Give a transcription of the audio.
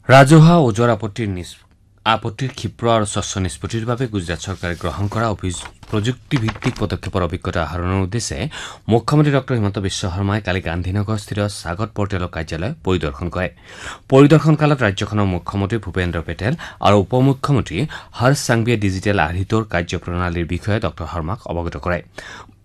ৰাজহুৱা ওজৰ আপত্তিৰ ক্ষীপ্ৰ আৰু স্বচ্ছ নিষ্পত্তিৰ বাবে গুজৰাট চৰকাৰে গ্ৰহণ কৰা প্ৰযুক্তিভিত্তিক পদক্ষেপৰ অভিজ্ঞতা আহৰণৰ উদ্দেশ্যে মুখ্যমন্ত্ৰী ডঃ হিমন্ত বিশ্ব শৰ্মাই কালি গান্ধীনগৰস্থিত স্বাগত পৰ্টেলৰ কাৰ্যালয় পৰিদৰ্শন কৰে। পৰিদৰ্শন কালত ৰাজ্যখনৰ মুখ্যমন্ত্ৰী ভূপেন্দ্ৰ পেটেল আৰু উপ মুখ্যমন্ত্ৰী হৰ্ষ সাংভিয়ে ডিজিটেল আৰ্হিটোৰ কাৰ্যপ্ৰণালীৰ বিষয়ে ডঃ শৰ্মাক অৱগত কৰে।